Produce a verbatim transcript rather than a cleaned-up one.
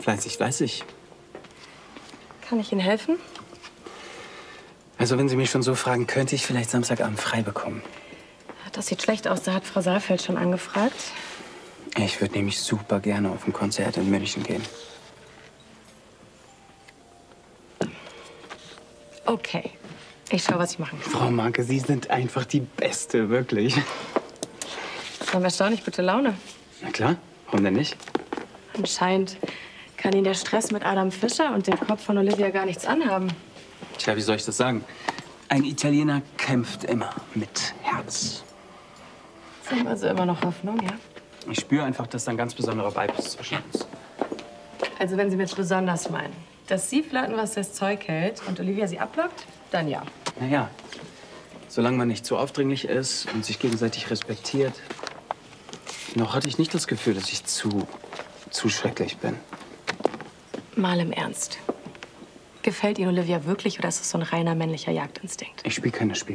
Fleißig, fleißig. Kann ich Ihnen helfen? Also, wenn Sie mich schon so fragen, könnte ich vielleicht Samstagabend frei bekommen. Das sieht schlecht aus. Da hat Frau Saalfeld schon angefragt. Ich würde nämlich super gerne auf ein Konzert in München gehen. Okay. Ich schaue, was ich machen kann. Frau Marke, Sie sind einfach die Beste, wirklich. Sie haben erstaunlich gute Laune. Na klar, warum denn nicht? Anscheinend kann Ihnen der Stress mit Adam Fischer und dem Kopf von Olivia gar nichts anhaben. Tja, wie soll ich das sagen? Ein Italiener kämpft immer mit Herz. Sie haben also immer noch Hoffnung, ja? Ich spüre einfach, dass da ein ganz besonderer Vibe ist zwischen uns. Also wenn Sie mit besonders meinen, dass Sie flirten, was das Zeug hält und Olivia Sie ablockt, dann ja. Naja, solange man nicht zu aufdringlich ist und sich gegenseitig respektiert. Noch hatte ich nicht das Gefühl, dass ich zu, zu schrecklich bin. Mal im Ernst. Gefällt Ihnen Olivia wirklich oder ist es so ein reiner männlicher Jagdinstinkt? Ich spiele keine Spiele.